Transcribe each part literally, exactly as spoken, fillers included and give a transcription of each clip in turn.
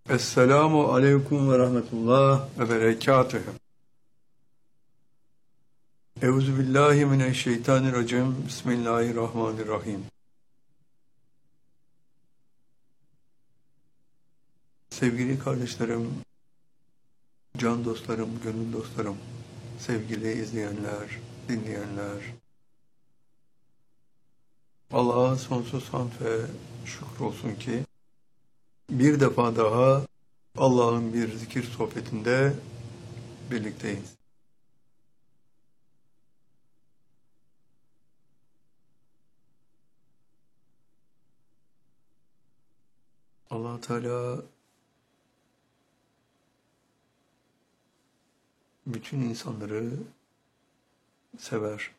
Esselamu aleyküm ve rahmetullah ve berekatühü. Euzu billahi mineşşeytanirracim. Bismillahirrahmanirrahim. Sevgili kardeşlerim, can dostlarım, gönül dostlarım, sevgili izleyenler, dinleyenler, Allah'a sonsuz hamd ve şükür olsun ki bir defa daha Allah'ın bir zikir sohbetinde birlikteyiz. Allah Teala bütün insanları sever.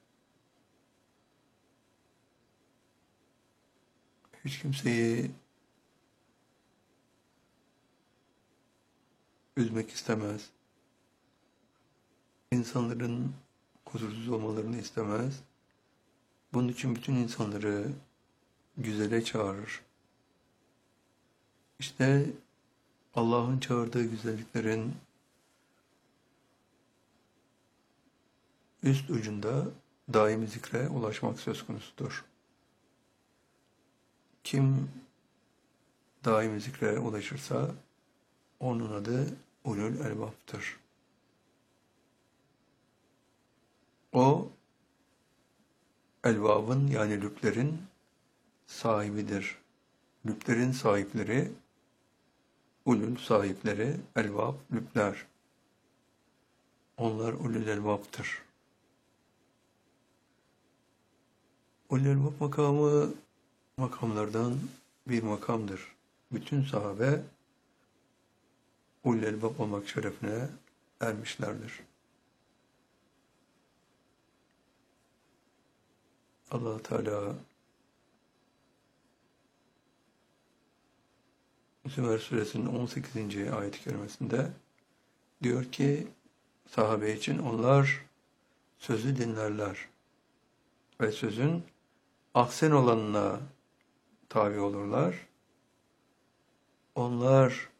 Hiç kimseyi üzmek istemez. İnsanların huzursuz olmalarını istemez. Bunun için bütün insanları güzele çağırır. İşte Allah'ın çağırdığı güzelliklerin üst ucunda daimi zikre ulaşmak söz konusudur. Kim daimi zikre ulaşırsa onun adı ulul elbaptır. O elbabın yani lüblerin sahibidir. Lüblerin sahipleri, ulul sahipleri, elbab, lübler. Onlar ulul elbaptır. Ulul elbab makamı makamlardan bir makamdır. Bütün sahabe ulul elbab olmak şerefine ermişlerdir. Allah Teala Zümer suresinin on sekizinci ayet-i kerimesinde diyor ki sahabe için onlar sözü dinlerler ve sözün ahsen olanına tabi olurlar. Onlar